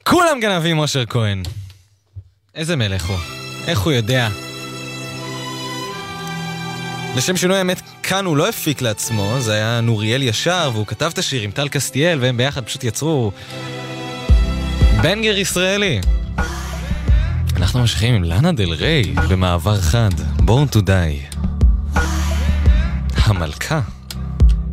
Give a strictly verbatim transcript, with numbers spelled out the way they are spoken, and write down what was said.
כולם גנבים אושר כהן. איזה מלך הוא. איך הוא יודע? לשם שינוי האמת, כאן הוא לא הפיק לעצמו, זה היה נוריאל ישר, והוא כתב את השיר עם טל קסטיאל, והם ביחד פשוט יצרו בנגר ישראלי. אנחנו ממשיכים עם לאנה דל ריי במעבר חד, Born to Die. המלכה.